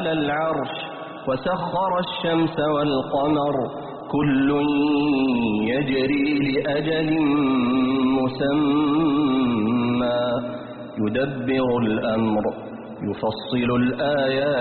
على العرش وسخر الشمس والقمر كل يجري لأجل مسمى يدبر الأمر يفصل الآيات